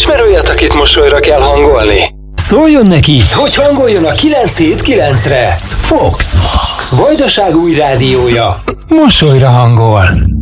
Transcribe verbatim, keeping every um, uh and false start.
ismerő olyat, akit mosolyra kell hangolni? Szóljon neki, hogy hangoljon a kilenc hét kilencre. Fox, Vajdaság új rádiója. Mosolyra hangol.